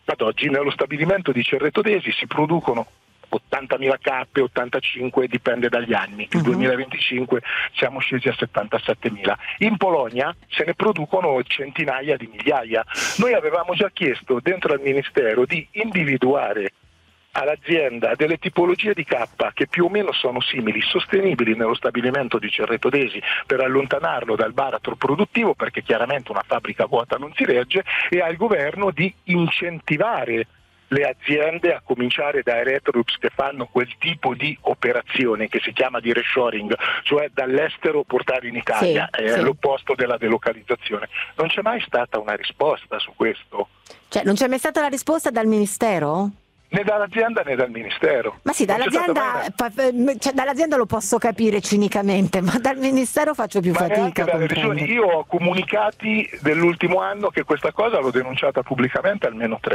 Ad oggi nello stabilimento di Cerreto d'Esi si producono 80.000 cappe, 85, dipende dagli anni. Nel 2025 siamo scesi a 77.000. In Polonia se ne producono centinaia di migliaia. Noi avevamo già chiesto dentro al Ministero di individuare all'azienda delle tipologie di cappa che più o meno sono simili, sostenibili nello stabilimento di Cerreto d'Esi, per allontanarlo dal baratro produttivo, perché chiaramente una fabbrica vuota non si regge, e al governo di incentivare le aziende, a cominciare da Electrolux, che fanno quel tipo di operazione che si chiama di reshoring, cioè dall'estero portare in Italia, è l'opposto della delocalizzazione. Non c'è mai stata una risposta su questo. Cioè non c'è mai stata la risposta dal Ministero? Né dall'azienda né dal Ministero. Ma sì, dall'azienda lo posso capire cinicamente, ma dal Ministero faccio più fatica a comprendere. Io ho comunicati dell'ultimo anno che questa cosa l'ho denunciata pubblicamente almeno 3